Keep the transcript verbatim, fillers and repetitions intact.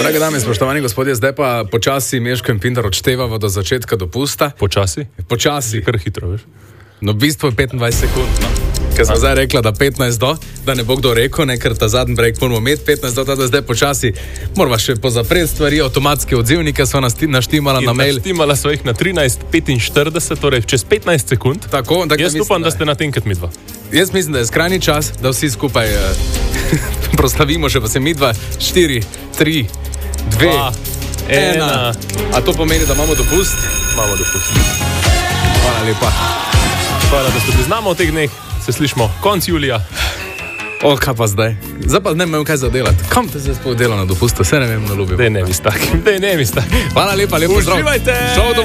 Drage dame, spoštovani gospodje, zdaj pa počasi Meško in Pintar odštevamo do začetka dopusta. Počasi? Počasi. Kar hitro, veš. No, v bistvu je petindvajset sekund, no. Ker smo zdaj rekla, da petnajst do, da ne bo kdo rekel, ne, ker ta zadnji break moramo imeti petnajst do, da zdaj počasi moramo še pozapreti stvari, avtomatske odzivnike smo naštimala na mail. Naštimala so jih na trinajst petinštirideset, torej čez petnajst sekund. Tako, tako Jaz mislim, upam, da ste na tem, kot mi dva. Jaz mislim, da je skrajni čas, da vsi skupaj uh, proslavimo še pa se mi dva, štiri, tri, dve, Dva, ena. ena. A to pomeni, da imamo dopust? Imamo dopust. Hvala lepa. Hvala, da ste bili z nami v teh dneh. Se slišimo konc julija. O, kaj pa zdaj? Zdaj pa ne vem, kaj zadelati. Kam te zdaj spod dela na dopustu? Se ne vem, na ljubi. Dej ne mi s takim, dej ne mi s takim. Hvala lepa, lepo zdrav. Uživajte! Šel domov.